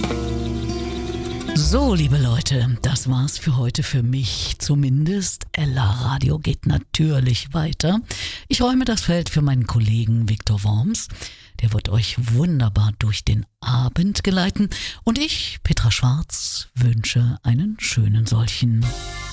So, liebe Leute, das war's für heute, für mich zumindest. Ella Radio geht natürlich weiter. Ich räume das Feld für meinen Kollegen Viktor Worms. Der wird euch wunderbar durch den Abend geleiten. Und ich, Petra Schwarz, wünsche einen schönen solchen.